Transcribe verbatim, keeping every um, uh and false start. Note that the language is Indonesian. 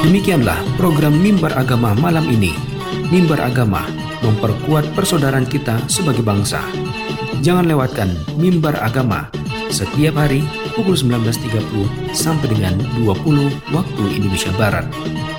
Demikianlah program Mimbar Agama malam ini. Mimbar Agama memperkuat persaudaraan kita sebagai bangsa. Jangan lewatkan Mimbar Agama setiap hari pukul sembilan belas tiga puluh sampai dengan dua puluh waktu Indonesia Barat.